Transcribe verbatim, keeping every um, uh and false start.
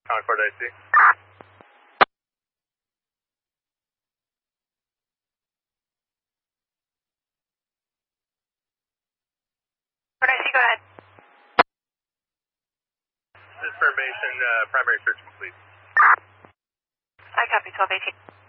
Concord I C. Concord I C, go ahead. This information, uh, primary search complete. I copy twelve eighteen.